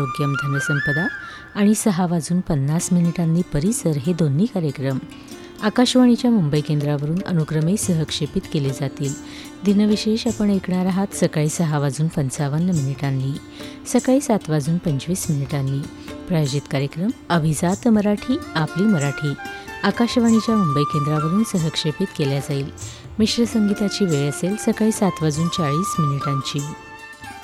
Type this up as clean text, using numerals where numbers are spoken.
आरोग्यम धनसंपदा आणि 6:50 परिसर हे दोन्ही कार्यक्रम आकाशवाणीच्या मुंबई केंद्रावरून अनुक्रमे सहक्षेपित केले जातील. दिनविशेष आपण ऐकणार आहात सकाळी 6:55 सकाळी 7:25 प्रायोजित कार्यक्रम अभिजात मराठी आपली मराठी आकाशवाणीच्या मुंबई केंद्रावरून सहक्षेपित केल्या जाईल. मिश्र संगीताची वेळ असेल सकाळी 7:40